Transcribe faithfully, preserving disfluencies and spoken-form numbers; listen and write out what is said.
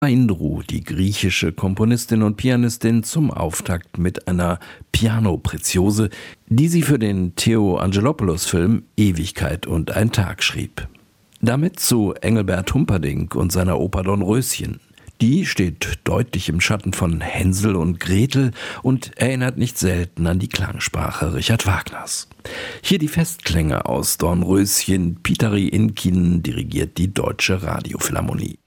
Indru, die griechische Komponistin und Pianistin, zum Auftakt mit einer Piano-Preziose, die sie für den Theo Angelopoulos-Film Ewigkeit und ein Tag schrieb. Damit zu Engelbert Humperdinck und seiner Oper Dornröschen. Die steht deutlich im Schatten von Hänsel und Gretel und erinnert nicht selten an die Klangsprache Richard Wagners. Hier die Festklänge aus Dornröschen. Pietari Inkinen dirigiert die Deutsche Radiophilharmonie.